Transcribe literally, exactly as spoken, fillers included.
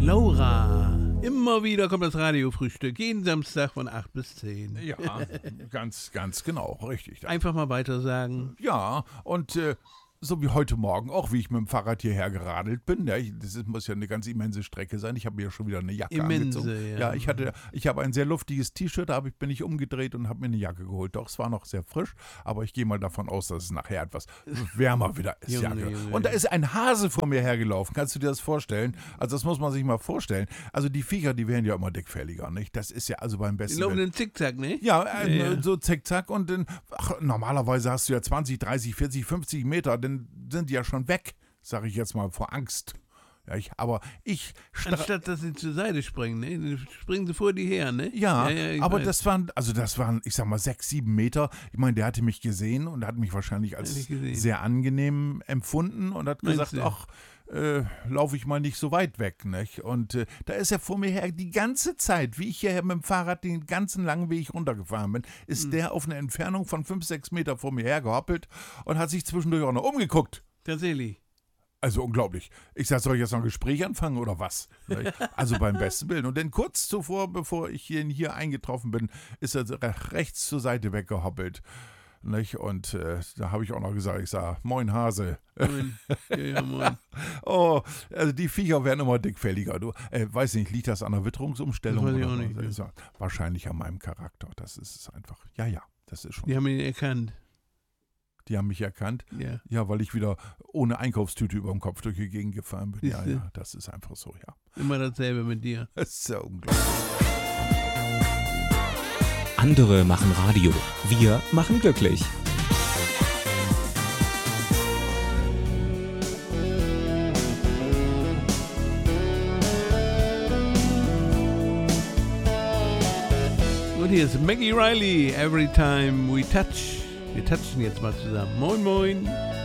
Laura. Immer wieder kommt das Radiofrühstück. Jeden Samstag von acht bis zehn. Ja, ganz, ganz genau, richtig. Einfach mal weiter sagen. Ja, und äh, so wie heute Morgen auch, wie ich mit dem Fahrrad hierher geradelt bin. Ja, ich, das ist, muss ja eine ganz immense Strecke sein. Ich habe mir ja schon wieder eine Jacke Immense, angezogen. ja. Ja, ich hatte, ich habe ein sehr luftiges T-Shirt, da hab ich, bin ich umgedreht und habe mir eine Jacke geholt. Doch, es war noch sehr frisch, aber ich gehe mal davon aus, dass es nachher etwas wärmer wieder ist. Junge, Jacke. Junge. Und da ist ein Hase vor mir hergelaufen. Kannst du dir das vorstellen? Also das muss man sich mal vorstellen. Also die Viecher, die werden ja immer dickfälliger, nicht? Das ist ja also beim besten Die laufen Willen. in Zickzack, ne? Ja, äh, Ja, ja. so zickzack und dann, ach, normalerweise hast du ja zwanzig, dreißig, vierzig, fünfzig Meter, dann sind die ja schon weg, sage ich jetzt mal vor Angst. Ja, ich, aber ich... stra- Anstatt dass sie zur Seite springen, ne? Springen sie vor die her, ne? Ja, ich aber weiß. das waren, also das waren, ich sag mal, sechs, sieben Meter. Ich meine, der hatte mich gesehen und hat mich wahrscheinlich Hat als dich gesehen. sehr angenehm empfunden und hat Meinst gesagt, du? ach, äh, laufe ich mal nicht so weit weg, nicht? Und äh, da ist er vor mir her, die ganze Zeit, wie ich hier mit dem Fahrrad den ganzen langen Weg runtergefahren bin, ist Mhm. der auf eine Entfernung von fünf, sechs Meter vor mir her gehoppelt und hat sich zwischendurch auch noch umgeguckt. Tatsächlich. Also unglaublich. Ich sag, soll ich jetzt noch ein Gespräch anfangen oder was? Ne? Also beim besten Willen. Und dann kurz zuvor, bevor ich hier, hier eingetroffen bin, ist er re- rechts zur Seite weggehoppelt. Nicht? Und äh, da habe ich auch noch gesagt, ich sag, moin Hase. Moin. Ja, ja, moin. Oh, also die Viecher werden immer dickfälliger. Du, äh, weiß nicht, liegt das an der Witterungsumstellung? Das weiß ich oder auch was? nicht, ne. Ist ja wahrscheinlich an meinem Charakter. Das ist es einfach. Ja, ja, das ist schon. Die haben ihn erkannt. Die haben mich erkannt. Ja. Ja, weil ich wieder ohne Einkaufstüte über dem Kopf durch die Gegend gefahren bin. Ja, Siehste. ja, das ist einfach so, ja. Immer dasselbe mit dir. Das ist ja unglaublich. Andere machen Radio. Wir machen glücklich. Und hier ist Maggie Riley. Every time we touch. Wir touchen jetzt mal zusammen. Moin, moin.